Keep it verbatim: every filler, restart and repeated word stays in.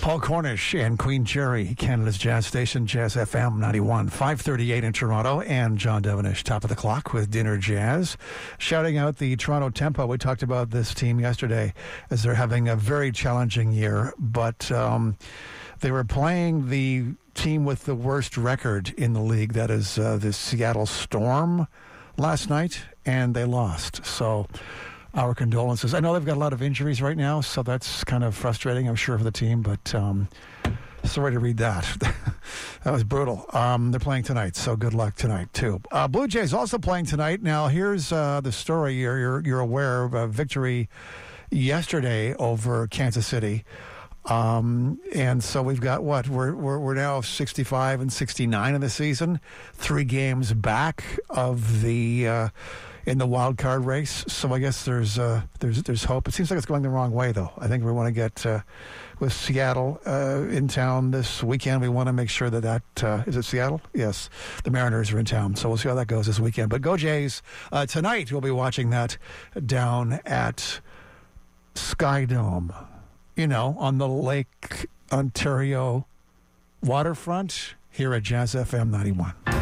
Paul Cornish and Queen Cherry, Canada's jazz station, Jazz F M ninety-one, five thirty-eight in Toronto, and John Devonish, top of the clock with Dinner Jazz. Shouting out the Toronto Tempo. We talked about this team yesterday as they're having a very challenging year, but um, they were playing the team with the worst record in the league, that is uh, the Seattle Storm, last night, and they lost. So our condolences. I know they've got a lot of injuries right now, so that's kind of frustrating, I'm sure, for the team, but um, sorry to read that. That was brutal. Um, they're playing tonight, so good luck tonight, too. Uh, Blue Jays also playing tonight. Now, here's uh, the story. You're, you're, you're aware of a victory yesterday over Kansas City. Um, and so we've got what? We're, we're, we're now sixty-five and sixty-nine in the season, three games back of the... Uh, in the wild card race, so I guess there's uh, there's there's hope. It seems like it's going the wrong way, though. I think we want to get uh, with Seattle uh, in town this weekend. We want to make sure that that uh, is it Seattle? Yes, the Mariners are in town, so we'll see how that goes this weekend. But go Jays! Uh, tonight we'll be watching that down at Sky Dome, you know, on the Lake Ontario waterfront here at Jazz F M ninety-one.